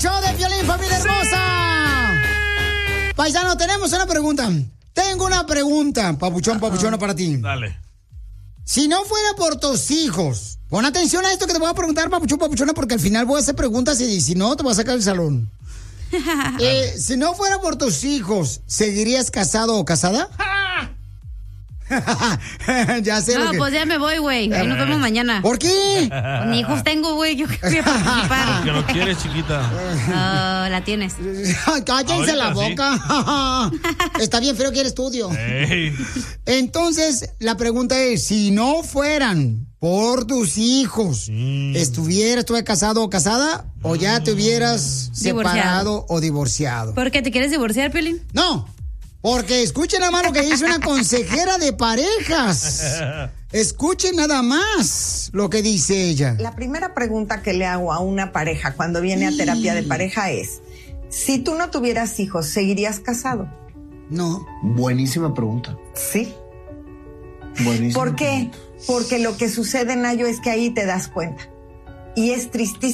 show de Piolín, familia hermosa. Paisano, tenemos una pregunta. Tengo una pregunta, papuchona para ti. Dale. Si no fuera por tus hijos, pon atención a esto que te voy a preguntar, papuchona, porque al final voy a hacer preguntas y si no, te voy a sacar del salón. Si no fuera por tus hijos, ¿seguirías casado o casada? Ya sé. No, pues ya me voy, güey. Ahí nos vemos mañana. ¿Por qué? Ni hijos tengo, güey. Yo voy a participar. Porque no quieres, chiquita. La tienes. Cállense la boca. Está bien feo que el estudio. Hey. Entonces, la pregunta es, si no fueran por tus hijos, ¿estuvieras casado o casada? ¿O ya te hubieras separado o divorciado? ¿Por qué te quieres divorciar, Piolín? No. Porque escuchen nada más lo que dice una consejera de parejas. Escuchen nada más lo que dice ella. La primera pregunta que le hago a una pareja cuando viene a terapia de pareja es, si tú no tuvieras hijos, ¿seguirías casado? No. Buenísima pregunta. Sí. Buenísima. ¿Por qué? Porque lo que sucede, Nayo, es que ahí te das cuenta. Y es tristísimo.